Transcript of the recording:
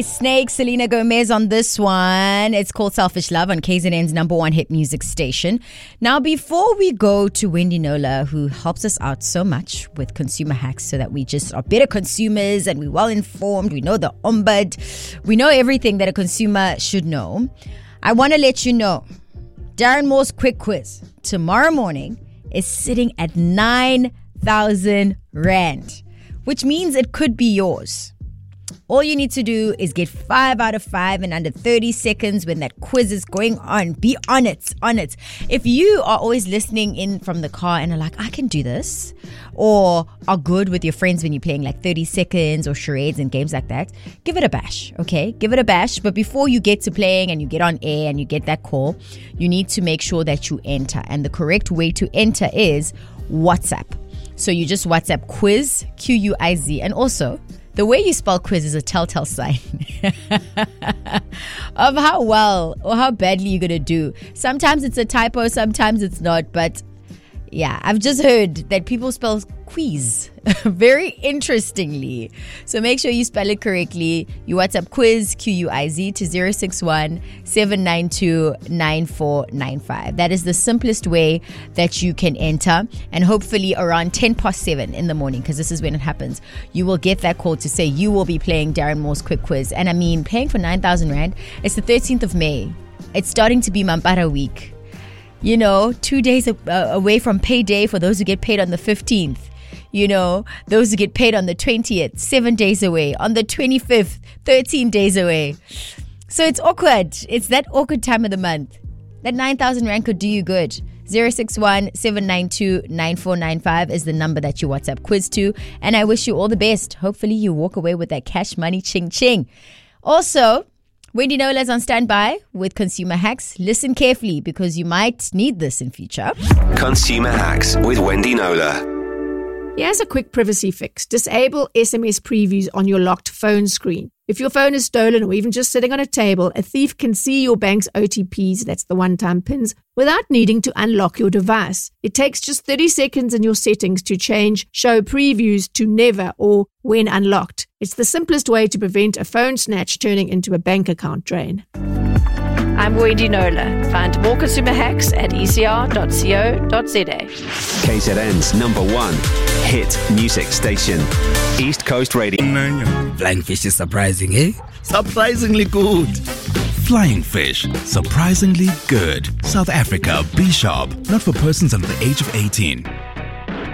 Snake, Selena Gomez on this one. It's called Selfish Love on KZN's number one hit music station. Now, before we go to Wendy Nola, who helps us out so much with consumer hacks so that we just are better consumers and we're well informed, we know the ombud, we know everything that a consumer should know, I want to let you know, Darren Moore's quick quiz tomorrow morning is sitting at 9,000 Rand, which means it could be yours. All you need to do is get 5 out of 5 in under 30 seconds when that quiz is going on. Be on it. If you are always listening in from the car and are like, I can do this, or are good with your friends when you're playing like 30 seconds or charades and games like that, give it a bash, okay? Give it a bash. But before you get to playing and you get on air and you get that call, you need to make sure that you enter. And the correct way to enter is WhatsApp. So you just WhatsApp quiz, Q-U-I-Z. And also, the way you spell quiz is a telltale sign of how well or how badly you're going to do. Sometimes it's a typo, sometimes it's not. But yeah, I've just heard that people spell quiz very interestingly. So make sure you spell it correctly. You WhatsApp quiz, Q-U-I-Z, to 061-792-9495. That is the simplest way that you can enter. And hopefully around 7:10 in the morning, because this is when it happens, you will get that call to say you will be playing Darren Moore's quick quiz. And I mean, paying for 9,000 Rand, it's the 13th of May. It's starting to be Mampara week. 2 days away from payday for those who get paid on the 15th. Those who get paid on the 20th, 7 days away. On the 25th, 13 days away. So it's awkward. It's that awkward time of the month. That 9,000 Rand could do you good. 061-792-9495 is the number that you WhatsApp quiz to. And I wish you all the best. Hopefully you walk away with that cash money ching ching. Also, Wendy Nola is on standby with Consumer Hacks. Listen carefully because you might need this in future. Consumer Hacks with Wendy Nola. Here's a quick privacy fix. Disable SMS previews on your locked phone screen. If your phone is stolen or even just sitting on a table, a thief can see your bank's OTPs, that's the one-time pins, without needing to unlock your device. It takes just 30 seconds in your settings to change show previews to never or when unlocked. It's the simplest way to prevent a phone snatch turning into a bank account drain. I'm Wendy Nola. Find more consumer hacks at ecr.co.za. KZN's number one hit music station, East Coast Radio. Flying fish is surprising, eh? Surprisingly good. Flying fish, surprisingly good. South Africa, B Sharp, not for persons under the age of 18.